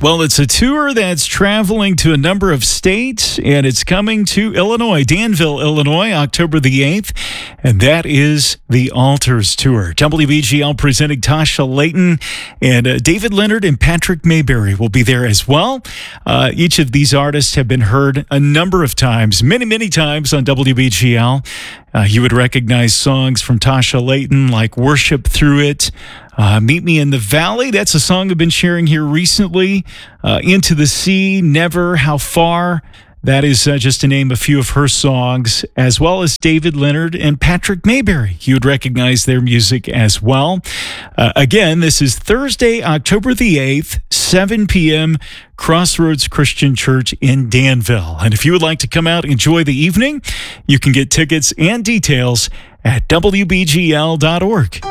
Well, it's a tour that's traveling to a number of states, and it's coming to Illinois, Danville, Illinois, October the 8th, and that is the Altars Tour. WBGL presenting Tasha Layton, and David Leonard and Patrick Mayberry will be there as well. Each of these artists have been heard a number of times, many times on WBGL. You would recognize songs from Tasha Layton like Worship Through It, Meet Me in the Valley. That's a song I've been sharing here recently. Into the Sea, Never, How Far. That is just to name a few of her songs, as well as David Leonard and Patrick Mayberry. You would recognize their music as well. Again, this is Thursday, October the 8th, 7 p.m., Crossroads Christian Church in Danville. And if you would like to come out and enjoy the evening, you can get tickets and details at WBGL.org.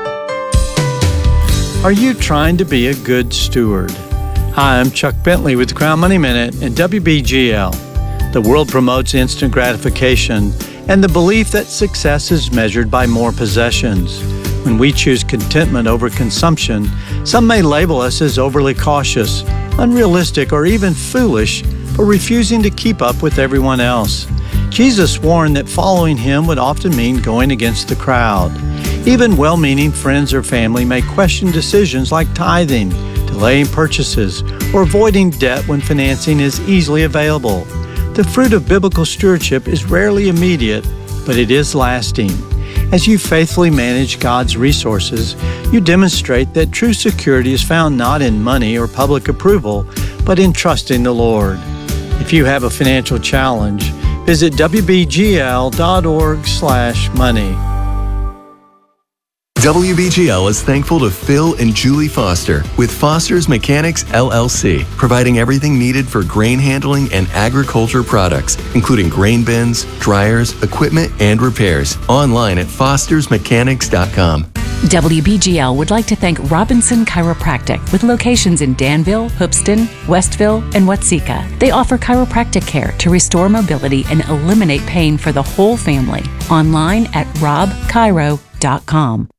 Are you trying to be a good steward? Hi, I'm Chuck Bentley with the Crown Money Minute and WBGL. The world promotes instant gratification and the belief that success is measured by more possessions. When we choose contentment over consumption, some may label us as overly cautious, unrealistic, or even foolish for refusing to keep up with everyone else. Jesus warned that following him would often mean going against the crowd. Even well-meaning friends or family may question decisions like tithing, delaying purchases, or avoiding debt when financing is easily available. The fruit of biblical stewardship is rarely immediate, but it is lasting. As you faithfully manage God's resources, you demonstrate that true security is found not in money or public approval, but in trusting the Lord. If you have a financial challenge, visit WBGL.org/money. WBGL is thankful to Phil and Julie Foster with Foster's Mechanics, LLC, providing everything needed for grain handling and agriculture products, including grain bins, dryers, equipment, and repairs. Online at fostersmechanics.com. WBGL would like to thank Robinson Chiropractic with locations in Danville, Hoopeston, Westville, and Watseka. They offer chiropractic care to restore mobility and eliminate pain for the whole family. Online at robchiro.com.